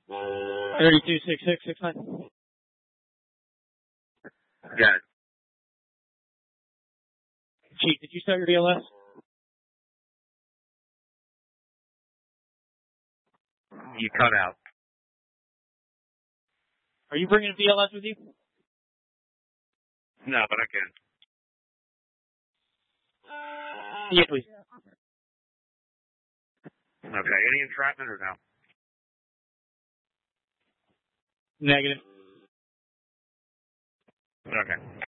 326669. Got it. Chief, did you start your BLS? You cut out. Are you bringing a BLS with you? No, but I can. Yeah, please. Okay. Any entrapment or no? Negative. Okay.